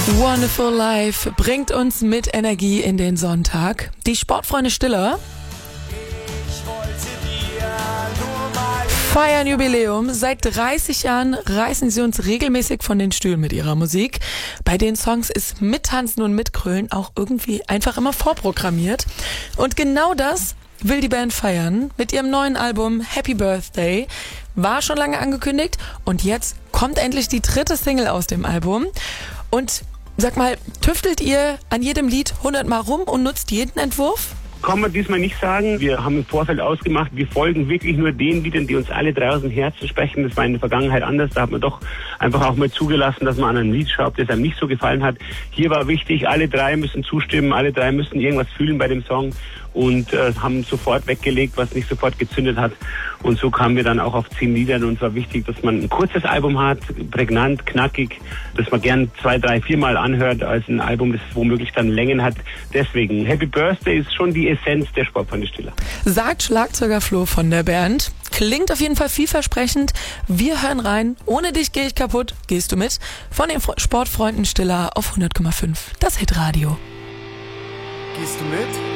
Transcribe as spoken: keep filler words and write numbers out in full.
Wonderful Life bringt uns mit Energie in den Sonntag. Die Sportfreunde Stiller feiern Jubiläum. Seit dreißig Jahren reißen sie uns regelmäßig von den Stühlen mit ihrer Musik. Bei den Songs ist Mittanzen und Mitgrölen auch irgendwie einfach immer vorprogrammiert. Und genau das will die Band feiern mit ihrem neuen Album Happy Birthday. War schon lange angekündigt und jetzt kommt endlich die dritte Single aus dem Album. Und sag mal, tüftelt ihr an jedem Lied hundert Mal rum und nutzt jeden Entwurf? Kann man diesmal nicht sagen. Wir haben im Vorfeld ausgemacht, wir folgen wirklich nur den Liedern, die uns alle drei aus dem Herzen sprechen. Das war in der Vergangenheit anders. Da hat man doch einfach auch mal zugelassen, dass man an einem Lied schraubt, das einem nicht so gefallen hat. Hier war wichtig, alle drei müssen zustimmen, alle drei müssen irgendwas fühlen bei dem Song und äh, haben sofort weggelegt, was nicht sofort gezündet hat. Und so kamen wir dann auch auf zehn Liedern. Und es war wichtig, dass man ein kurzes Album hat, prägnant, knackig, dass man gern zwei, drei, viermal anhört, als ein Album, das womöglich dann Längen hat. Deswegen, Happy Birthday ist schon die Essenz der Sportfreunde Stiller. Sagt Schlagzeuger Flo von der Band. Klingt auf jeden Fall vielversprechend. Wir hören rein. Ohne dich gehe ich kaputt. Gehst du mit? Von den Sportfreunden Stiller auf hundert Komma fünf. Das Hitradio. Gehst du mit?